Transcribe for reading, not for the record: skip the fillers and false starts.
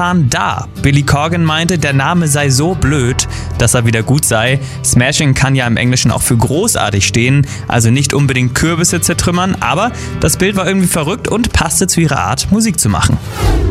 spontan da. Billy Corgan meinte, der Name sei so blöd, dass er wieder gut sei. Smashing kann ja im Englischen auch für großartig stehen, also nicht unbedingt Kürbisse zertrümmern, aber das Bild war irgendwie verrückt und passte zu ihrer Art, Musik zu machen.